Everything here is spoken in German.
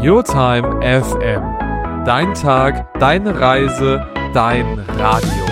Your Time FM. Dein Tag, deine Reise, dein Radio.